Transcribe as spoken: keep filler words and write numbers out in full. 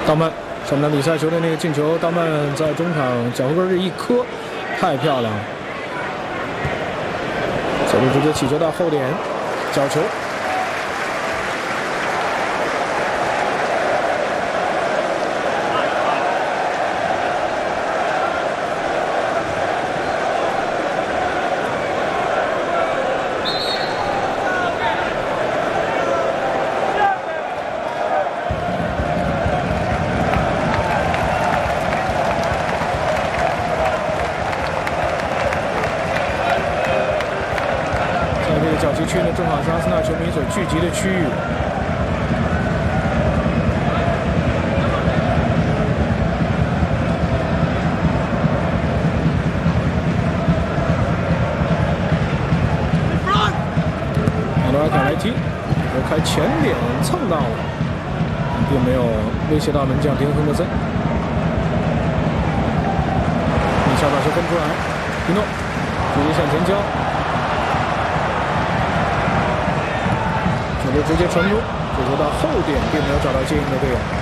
道曼上半场比赛球队那个进球，道曼在中场脚后跟这一磕，太漂亮了。球队直接起球到后点，角球。 角旗区呢，正好是阿森纳球迷所聚集的区域。马多尔卡来踢，我开前点蹭到了，并没有威胁到门将丁亨德森。一下把球分出来，皮诺直接向前交。 球队直接传中，这球到后点，并没有找到接应的队友。